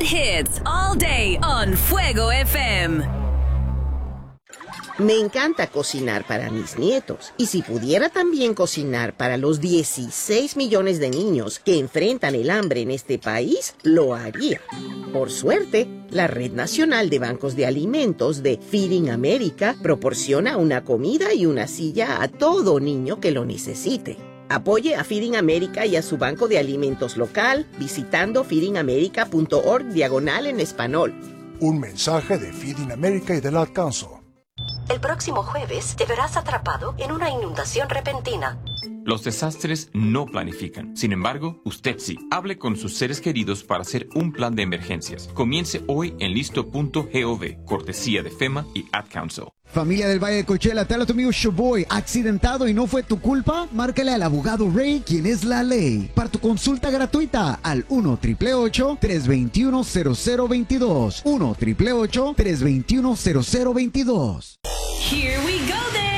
hot hits all day on Fuego FM. Me encanta cocinar para mis nietos, y si pudiera también cocinar para los 16 millones de niños que enfrentan el hambre en este país, lo haría. Por suerte, la Red Nacional de Bancos de Alimentos de Feeding America proporciona una comida y una silla a todo niño que lo necesite. Apoye a Feeding America y a su banco de alimentos local visitando feedingamerica.org/en español. Un mensaje de Feeding America y del Ad Council. El próximo jueves te verás atrapado en una inundación repentina. Los desastres no planifican. Sin embargo, usted sí. Hable con sus seres queridos para hacer un plan de emergencias. Comience hoy en listo.gov, cortesía de FEMA y Ad Council. Familia del Valle de Coachella, te habla tu amigo Showboy. ¿Accidentado y no fue tu culpa? Márcale al abogado Ray, quien es la ley. Para tu consulta gratuita al 1-888-321-0022. 1-888-321-0022. Here we go then.